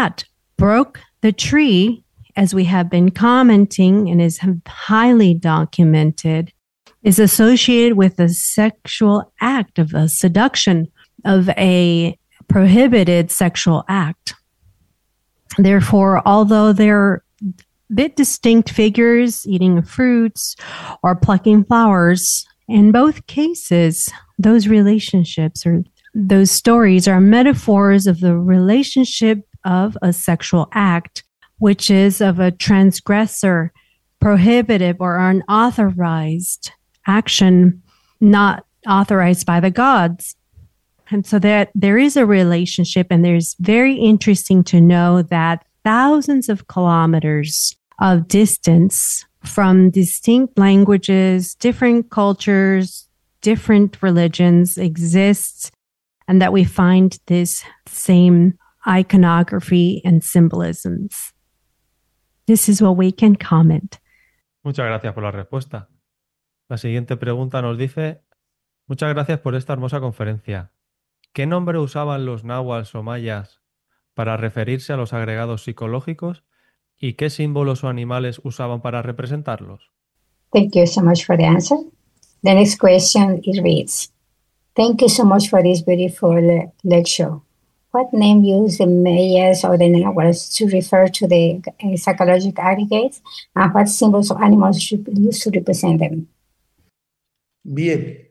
that broke the tree, as we have been commenting and is highly documented, is associated with the sexual act of a seduction, of a prohibited sexual act. Therefore, although they're bit distinct figures, eating fruits or plucking flowers, in both cases, those relationships or those stories are metaphors of the relationship of a sexual act, which is of a transgressor, prohibited or unauthorized action, not authorized by the gods. And so that there is a relationship, and there's very interesting to know that thousands of kilometers of distance from distinct languages, different cultures, different religions exist, and that we find this same iconography and symbolisms. This is what we can comment. Muchas gracias por la respuesta. La siguiente pregunta nos dice: muchas gracias por esta hermosa conferencia. ¿Qué nombre usaban los náhuatl o mayas para referirse a los agregados psicológicos y qué símbolos o animales usaban para representarlos? Thank you so much for the answer. The next question it reads: thank you so much for this beautiful lecture. What name used the Mayas or the Nahuatl to refer to the psychological aggregates, and what symbols or animals should be used to represent them? Bien,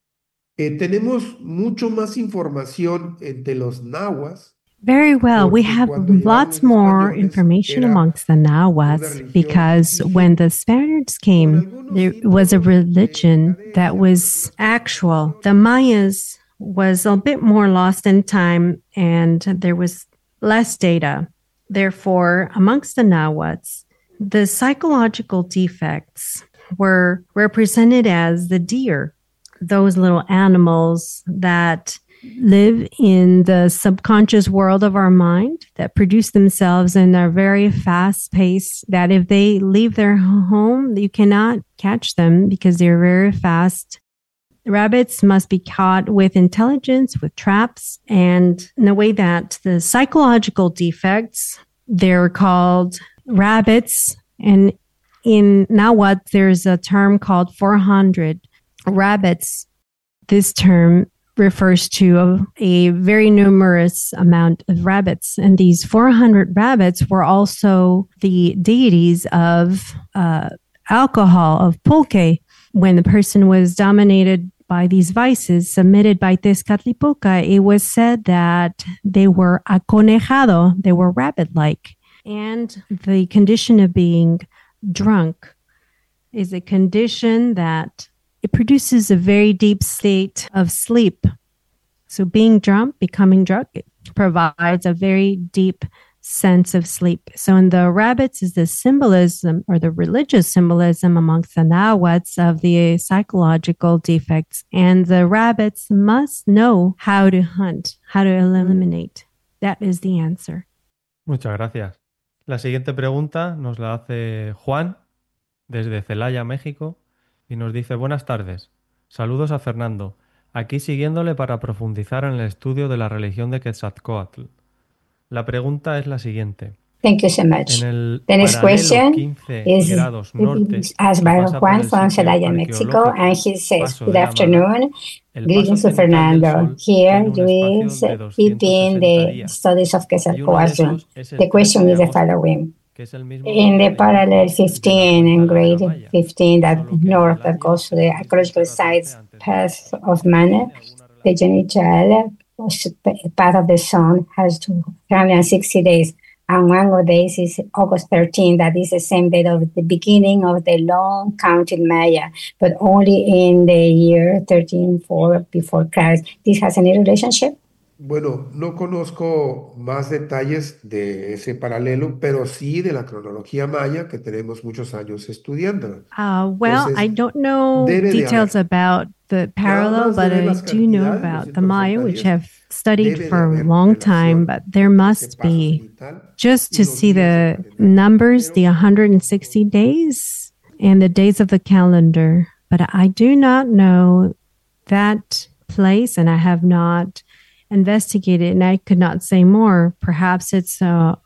tenemos mucho más información de los nahuas. Very well. We have lots more information amongst the Nahuatl because when the Spaniards came, there was a religion that was actual. The Mayas was a bit more lost in time and there was less data. Therefore, amongst the Nahuatl, the psychological defects were represented as the deer, those little animals that live in the subconscious world of our mind, that produce themselves in a very fast pace, that if they leave their home, you cannot catch them because they're very fast. Rabbits must be caught with intelligence, with traps, and in a way that the psychological defects, they're called rabbits. And in Nahuatl, there's a term called 400 rabbits. This term refers to a very numerous amount of rabbits. And these 400 rabbits were also the deities of alcohol, of pulque. When the person was dominated by these vices submitted by Tezcatlipoca, it was said that they were aconejado, they were rabbit-like. And the condition of being drunk is a condition that it produces a very deep state of sleep. So being drunk, becoming drunk, it provides a very deep sense of sleep. So in the rabbits is the symbolism or the religious symbolism amongst the Nahuatl of the psychological defects. And the rabbits must know how to hunt, how to eliminate. That is the answer. Muchas gracias. La siguiente pregunta nos la hace Juan desde Celaya, México. Y nos dice: buenas tardes, saludos a Fernando, aquí siguiéndole para profundizar en el estudio de la religión de Quetzalcóatl. La pregunta es la siguiente. Thank you so much. The next question is asked by Juan from Celaya, Mexico, and he says, good afternoon, greetings to Fernando. Here is between the studies of Quetzalcóatl. The question is the following. In the parallel 15 and grade 15 that north that goes to the archaeological sites path of Mana, the genital path of the sun has 260 days, and one of days is August 13. That is the same date of the beginning of the long counted Maya, but only in the year 1304 before Christ. This has any relationship? Bueno, no conozco más detalles de ese paralelo, pero sí de la cronología maya que tenemos muchos años estudiando. Well, I don't know details about the parallel, but I do know about the Maya, which I've studied for a long time, but there must be, just to see the numbers, the 160 days and the days of the calendar. But I do not know that place, and I have not investigated, and I could not say more. Perhaps it's